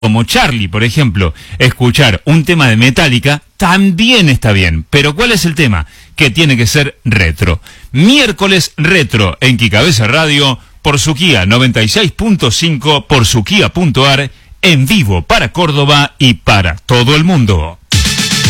como Charlie, por ejemplo, escuchar un tema de Metallica también está bien. Pero ¿cuál es el tema? Que tiene que ser retro. Miércoles retro en Kikabeza Radio por su Kia 96.5 por su Kia.ar en vivo para Córdoba y para todo el mundo.